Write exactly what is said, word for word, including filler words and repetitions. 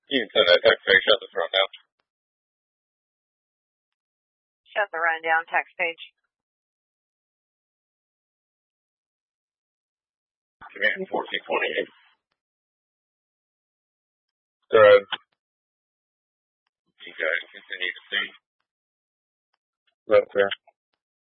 You can send that text page, shut this run down. Shut the rundown text page. Command fourteen twenty-eight. Good. You guys continue to see. That's fair.